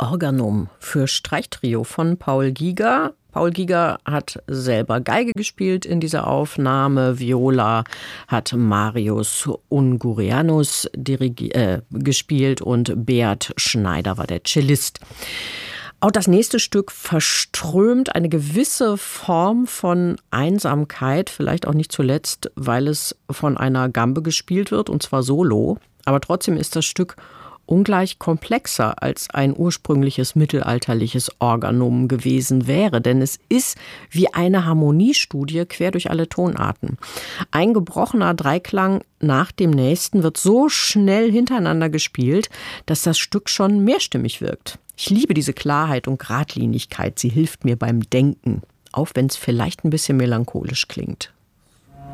Organum für Streichtrio von Paul Giger. Paul Giger hat selber Geige gespielt in dieser Aufnahme. Viola hat Marius Ungurianus gespielt und Beat Schneider war der Cellist. Auch das nächste Stück verströmt eine gewisse Form von Einsamkeit, vielleicht auch nicht zuletzt, weil es von einer Gambe gespielt wird, und zwar solo. Aber trotzdem ist das Stück ungleich komplexer als ein ursprüngliches mittelalterliches Organum gewesen wäre. Denn es ist wie eine Harmoniestudie quer durch alle Tonarten. Ein gebrochener Dreiklang nach dem nächsten wird so schnell hintereinander gespielt, dass das Stück schon mehrstimmig wirkt. Ich liebe diese Klarheit und Geradlinigkeit. Sie hilft mir beim Denken, auch wenn es vielleicht ein bisschen melancholisch klingt.